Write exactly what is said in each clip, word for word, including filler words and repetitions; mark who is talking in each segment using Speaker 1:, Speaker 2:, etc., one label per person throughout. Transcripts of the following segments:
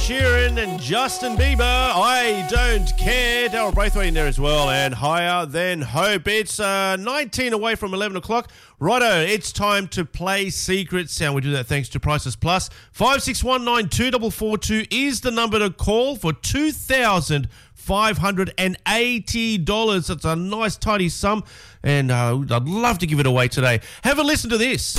Speaker 1: Sheeran and Justin Bieber. I don't care. Daryl Braithwaite in there as well. And Higher Than Hope. It's uh, nineteen away from eleven o'clock. Righto, it's time to play Secret Sound. We do that thanks to Prices Plus. five six one nine two four four two is the number to call for two thousand five hundred eighty dollars. That's a nice, tidy sum. And uh, I'd love to give it away today. Have a listen to this.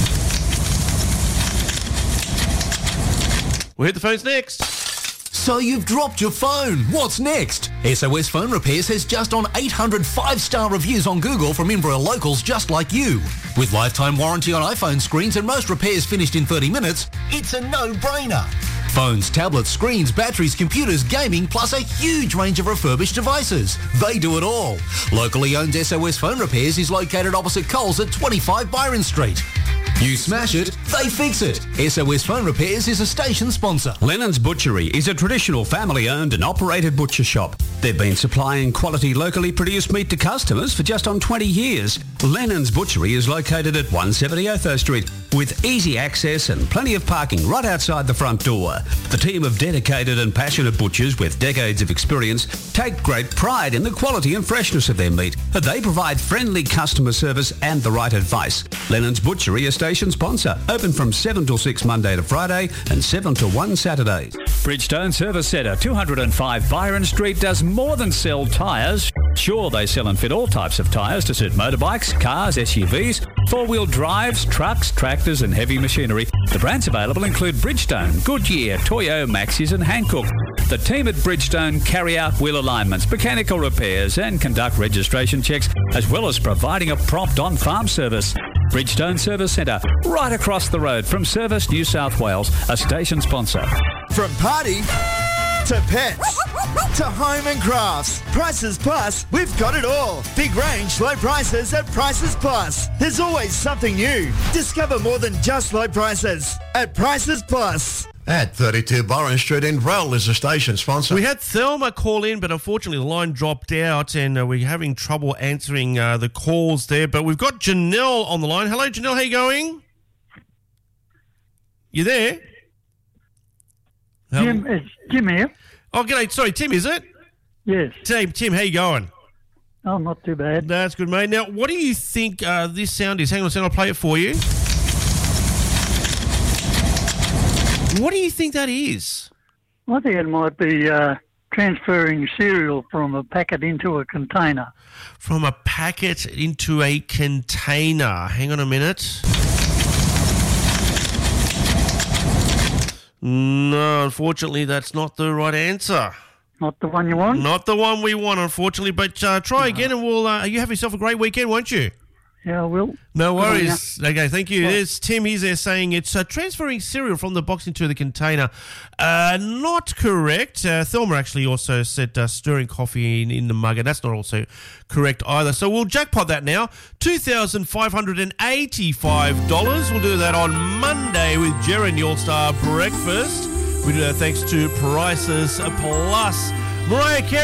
Speaker 1: We'll hit the phones next.
Speaker 2: So you've dropped your phone. What's next? S O S Phone Repairs has just on eight hundred five-star reviews on Google from Inverell locals just like you. With lifetime warranty on iPhone screens and most repairs finished in thirty minutes, it's a no-brainer. Phones, tablets, screens, batteries, computers, gaming, plus a huge range of refurbished devices. They do it all. Locally owned S O S Phone Repairs is located opposite Coles at twenty-five Byron Street. You smash it, they fix it. S O S Phone Repairs is a station sponsor.
Speaker 3: Lennon's Butchery is a traditional family-owned and operated butcher shop. They've been supplying quality locally produced meat to customers for just on twenty years. Lennon's Butchery is located at one seventy Otho Street with easy access and plenty of parking right outside the front door. The team of dedicated and passionate butchers with decades of experience take great pride in the quality and freshness of their meat. They provide friendly customer service and the right advice. Lennon's Butchery, a station sponsor, open from seven till six Monday to Friday and seven till one Saturdays.
Speaker 4: Bridgestone Service Centre, two oh five Byron Street, does more than sell tyres. Sure, they sell and fit all types of tyres to suit motorbikes, cars, S U Vs, four-wheel drives, trucks, tractors and heavy machinery. The brands available include Bridgestone, Goodyear, Toyo, Maxxis and Hankook. The team at Bridgestone carry out wheel alignments, mechanical repairs and conduct registration checks, as well as providing a prompt on-farm service. Bridgestone Service Centre, right across the road from Service New South Wales, a station sponsor.
Speaker 5: From party to pets to home and crafts, Prices Plus, we've got it all. Big range, low prices at Prices Plus. There's always something new. Discover more than just low prices at Prices Plus.
Speaker 6: At thirty-two Byron Street in Inverell is a station sponsor.
Speaker 1: We had Thelma call in, but unfortunately the line dropped out and uh, we're having trouble answering uh, the calls there. But we've got Janelle on the line. Hello, Janelle. How you going? You there?
Speaker 7: Jim, it's Jim here.
Speaker 1: Oh, g'day. Sorry, Tim, is it?
Speaker 7: Yes.
Speaker 1: Tim, Tim, how you going?
Speaker 7: Oh, not too bad.
Speaker 1: That's good, mate. Now, what do you think uh, this sound is? Hang on a second, I'll play it for you. What do you think that is?
Speaker 7: I think it might be uh, transferring cereal from a packet into a container.
Speaker 1: From a packet into a container. Hang on a minute. No, unfortunately, that's not the right answer.
Speaker 7: Not the one you want?
Speaker 1: Not the one we want, unfortunately. But uh, try no. again and we'll. Uh, you have yourself a great weekend, won't you?
Speaker 7: Yeah, I will.
Speaker 1: No worries. Okay, thank you. Well, There's Tim. He's there saying it's uh, transferring cereal from the box into the container. Uh, not correct. Uh, Thelma actually also said uh, stirring coffee in, in the mug, and that's not also correct either. So we'll jackpot that now. two thousand five hundred eighty-five dollars. We'll do that on Monday with Jerry and the All-Star Breakfast. We do that thanks to Prices Plus. Mariah Carey.